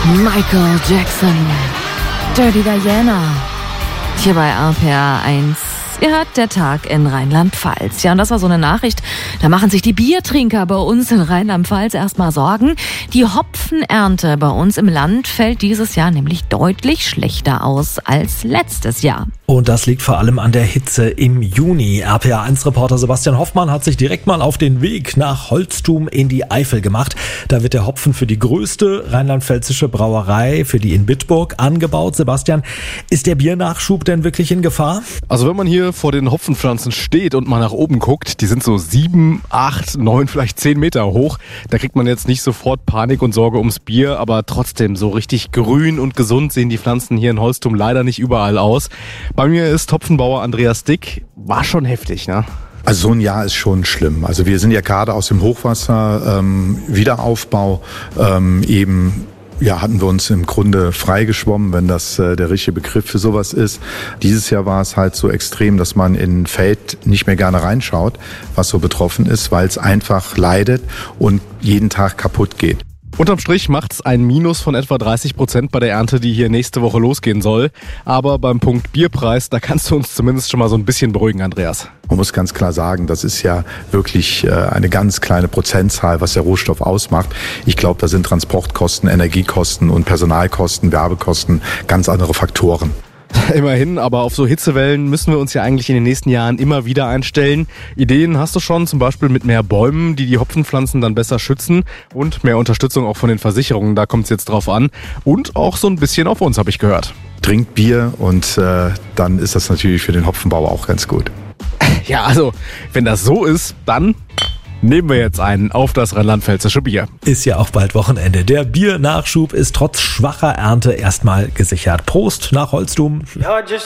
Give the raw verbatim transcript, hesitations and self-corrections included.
Michael Jackson, Dirty Diana, hier bei R P R eins. Ihr hört der Tag in Rheinland-Pfalz. Ja, und das war so eine Nachricht, da machen sich die Biertrinker bei uns in Rheinland-Pfalz erstmal Sorgen. Die Hopfenernte bei uns im Land fällt dieses Jahr nämlich deutlich schlechter aus als letztes Jahr. Und das liegt vor allem an der Hitze im Juni. R P R eins Reporter Sebastian Hoffmann hat sich direkt mal auf den Weg nach Holztum in die Eifel gemacht. Da wird der Hopfen für die größte rheinland-pfälzische Brauerei, für die in Bitburg, angebaut. Sebastian, ist der Biernachschub denn wirklich in Gefahr? Also wenn man hier vor den Hopfenpflanzen steht und mal nach oben guckt, die sind so sieben, acht, neun, vielleicht zehn Meter hoch. Da kriegt man jetzt nicht sofort Panik und Sorge ums Bier, aber trotzdem so richtig grün und gesund sehen die Pflanzen hier in Holztum leider nicht überall aus. Bei mir ist Hopfenbauer Andreas Dick. War schon heftig, ne? Also so ein Jahr ist schon schlimm. Also wir sind ja gerade aus dem Hochwasser, ähm, Wiederaufbau, ähm, eben ja, hatten wir uns im Grunde freigeschwommen, wenn das äh, der richtige Begriff für sowas ist. Dieses Jahr war es halt so extrem, dass man in ein Feld nicht mehr gerne reinschaut, was so betroffen ist, weil es einfach leidet und jeden Tag kaputt geht. Unterm Strich macht's ein Minus von etwa dreißig Prozent bei der Ernte, die hier nächste Woche losgehen soll. Aber beim Punkt Bierpreis, da kannst du uns zumindest schon mal so ein bisschen beruhigen, Andreas. Man muss ganz klar sagen, das ist ja wirklich eine ganz kleine Prozentzahl, was der Rohstoff ausmacht. Ich glaube, da sind Transportkosten, Energiekosten und Personalkosten, Werbekosten ganz andere Faktoren. Immerhin, aber auf so Hitzewellen müssen wir uns ja eigentlich in den nächsten Jahren immer wieder einstellen. Ideen hast du schon, zum Beispiel mit mehr Bäumen, die die Hopfenpflanzen dann besser schützen und mehr Unterstützung auch von den Versicherungen, da kommt es jetzt drauf an. Und auch so ein bisschen auf uns, habe ich gehört. Trinkt Bier und äh, dann ist das natürlich für den Hopfenbauer auch ganz gut. Ja, also, wenn das so ist, dann nehmen wir jetzt einen auf das rheinland-pfälzische Bier. Ist ja auch bald Wochenende. Der Biernachschub ist trotz schwacher Ernte erstmal gesichert. Prost nach Holztum.